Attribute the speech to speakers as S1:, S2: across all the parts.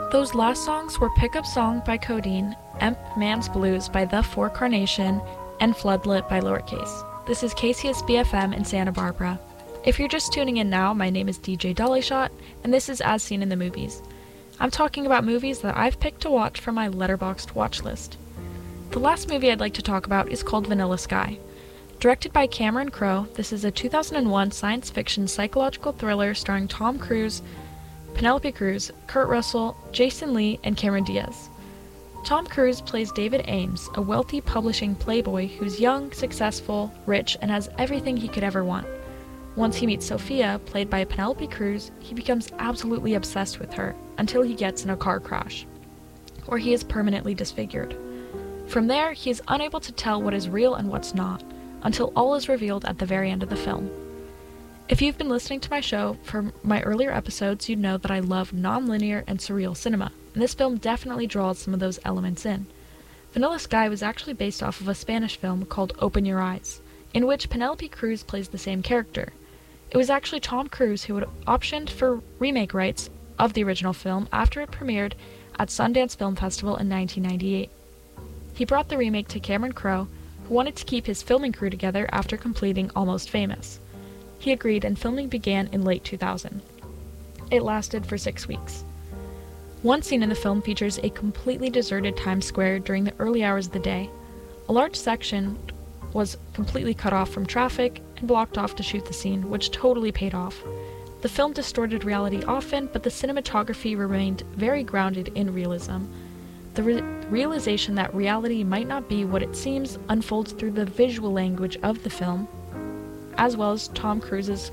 S1: Those last songs were Pickup Song by Codeine, Emp Man's Blues by The Four Carnation, and Floodlit by Lowercase. This is KCS BFM in Santa Barbara. If you're just tuning in now, my name is DJ Dollyshot, and this is As Seen in the Movies. I'm talking about movies that I've picked to watch from my Letterboxd watch list. The last movie I'd like to talk about is called Vanilla Sky. Directed by Cameron Crowe, this is a 2001 science fiction psychological thriller starring Tom Cruise, Penelope Cruz, Kurt Russell, Jason Lee, and Cameron Diaz. Tom Cruise plays David Ames, a wealthy publishing playboy who's young, successful, rich, and has everything he could ever want. Once he meets Sophia, played by Penelope Cruz, he becomes absolutely obsessed with her, until he gets in a car crash, where he is permanently disfigured. From there, he is unable to tell what is real and what's not, until all is revealed at the very end of the film. If you've been listening to my show for my earlier episodes, you'd know that I love non-linear and surreal cinema, and this film definitely draws some of those elements in. Vanilla Sky was actually based off of a Spanish film called Open Your Eyes, in which Penelope Cruz plays the same character. It was actually Tom Cruise who had optioned for remake rights of the original film after it premiered at Sundance Film Festival in 1998. He brought the remake to Cameron Crowe, who wanted to keep his filming crew together after completing Almost Famous. He agreed, and filming began in late 2000. It lasted for 6 weeks. One scene in the film features a completely deserted Times Square during the early hours of the day. A large section was completely cut off from traffic and blocked off to shoot the scene, which totally paid off. The film distorted reality often, but the cinematography remained very grounded in realism. The realization that reality might not be what it seems unfolds through the visual language of the film, as well as Tom Cruise's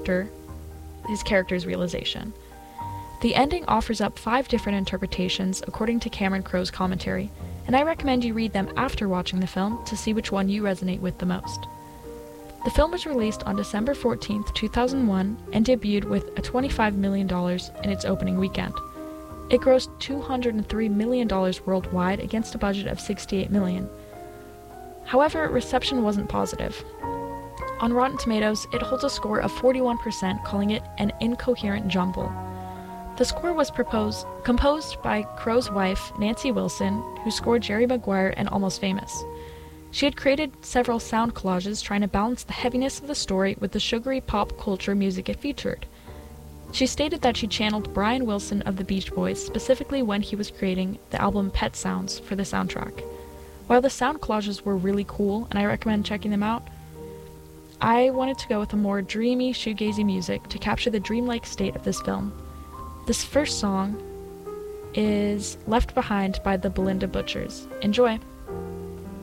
S1: character's realization. The ending offers up 5 different interpretations according to Cameron Crowe's commentary, and I recommend you read them after watching the film to see which one you resonate with the most. The film was released on December 14, 2001, and debuted with a $25 million in its opening weekend. It grossed $203 million worldwide against a budget of $68 million. However, reception wasn't positive. On Rotten Tomatoes, it holds a score of 41%, calling it an incoherent jumble. The score was composed by Crowe's wife, Nancy Wilson, who scored Jerry Maguire and Almost Famous. She had created several sound collages trying to balance the heaviness of the story with the sugary pop culture music it featured. She stated that she channeled Brian Wilson of the Beach Boys, specifically when he was creating the album Pet Sounds for the soundtrack. While the sound collages were really cool, and I recommend checking them out, I wanted to go with a more dreamy, shoegazy music to capture the dreamlike state of this film. This first song is Left Behind by the Belinda Butchers. Enjoy!